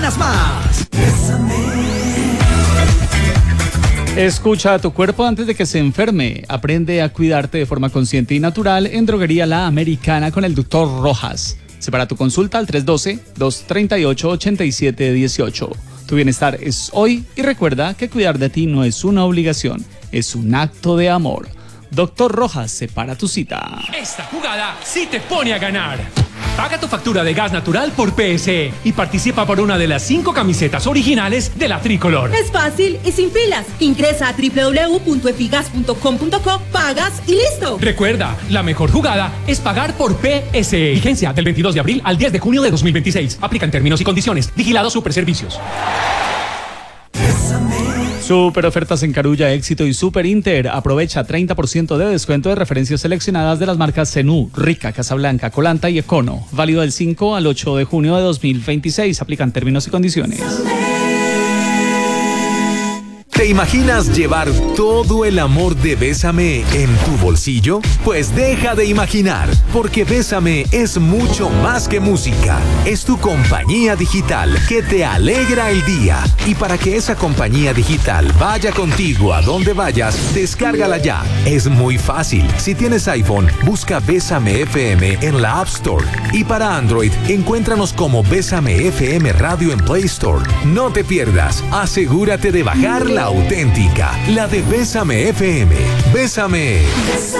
ganas más. Escucha a tu cuerpo antes de que se enferme. Aprende a cuidarte de forma consciente y natural en Droguería La Americana con el Dr. Rojas. Separa tu consulta al 312-238-8718. Tu bienestar es hoy y recuerda que cuidar de ti no es una obligación, es un acto de amor. Dr. Rojas, separa tu cita. Esta jugada sí te pone a ganar. Paga tu factura de gas natural por PSE y participa por una de las 5 camisetas originales de la Tricolor. Es fácil y sin filas. Ingresa a www.efigas.com.co, pagas y listo. Recuerda, la mejor jugada es pagar por PSE. Vigencia del 22 de abril al 10 de junio de 2026. Aplican términos y condiciones. Vigilado Superservicios. Super ofertas en Carulla, Éxito y Super Inter. Aprovecha 30% de descuento de referencias seleccionadas de las marcas Zenú, Rica, Casablanca, Colanta y Econo. Válido del 5 al 8 de junio de 2026. Aplican términos y condiciones. ¿Te imaginas llevar todo el amor de Bésame en tu bolsillo? Pues deja de imaginar, porque Bésame es mucho más que música. Es tu compañía digital que te alegra el día. Y para que esa compañía digital vaya contigo a donde vayas, descárgala ya. Es muy fácil. Si tienes iPhone, busca Bésame FM en la App Store. Y para Android, encuéntranos como Bésame FM Radio en Play Store. No te pierdas. Asegúrate de bajar la auténtica, la de Bésame FM. Bésame.